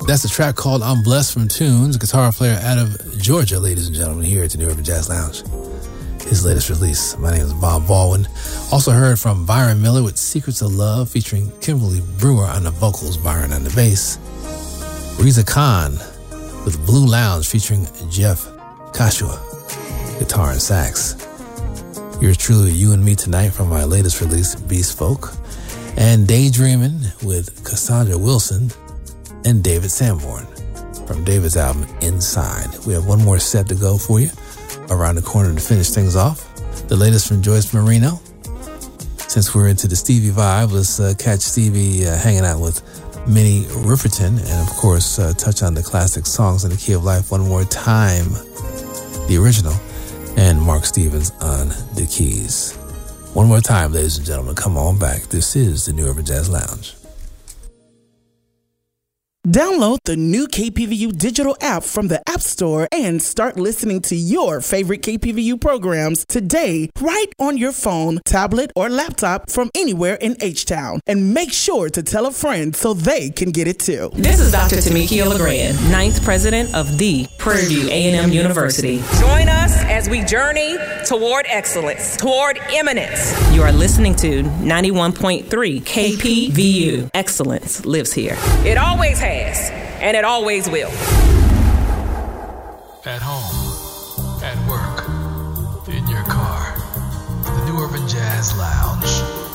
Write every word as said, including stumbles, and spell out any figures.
That's a track called I'm Blessed from Tunes, guitar player out of Georgia, ladies and gentlemen, here at the New Urban Jazz Lounge. His latest release. My name is Bob Baldwin. Also heard from Byron Miller with Secrets of Love featuring Kimberly Brewer on the vocals, Byron on the bass. Reza Khan with Blue Lounge featuring Jeff Kashua, guitar and sax. Yours truly, You and Me Tonight from my latest release, Beast Folk. And Daydreamin' with Cassandra Wilson and David Sanborn from David's album Inside. We have one more set to go for you around the corner to finish things off. The latest from Joyce Marino. Since we're into the Stevie vibe, let's uh, catch Stevie uh, hanging out with Minnie Riperton and, of course, uh, touch on the classic Songs in the Key of Life one more time, the original, and Mark Stevens on the keys. One more time, ladies and gentlemen, come on back. This is the New Urban Jazz Lounge. Download the new K P V U digital app from the App Store and start listening to your favorite K P V U programs today, right on your phone, tablet, or laptop from anywhere in H-Town. And make sure to tell a friend so they can get it too. This is Doctor Tamiki Legrand, ninth president of the Prairie View A and M University. Join us as we journey toward excellence, toward eminence. You are listening to ninety-one point three K P V U. Excellence lives here. It always has. And it always will. At home, at work, in your car, the New Urban Jazz Lounge.